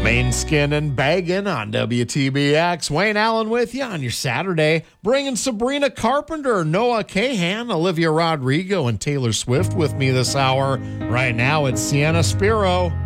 Main Skin and Baggin' on WTBX. Wayne Allen with you on your Saturday, bringing Sabrina Carpenter, Noah Kahan, Olivia Rodrigo, and Taylor Swift with me this hour. Right now, it's Sienna Spiro.